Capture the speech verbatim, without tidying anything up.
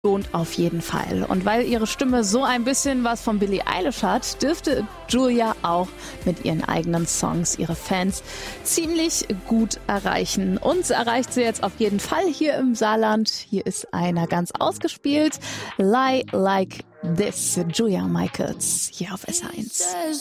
lohnt auf jeden Fall. Und weil ihre Stimme so ein bisschen was von Billie Eilish hat, dürfte Julia auch mit ihren eigenen Songs ihre Fans ziemlich gut erreichen. Uns erreicht sie jetzt auf jeden Fall hier im Saarland. Hier ist einer ganz ausgespielt. Lie Like This, Julia Michaels, hier auf S eins.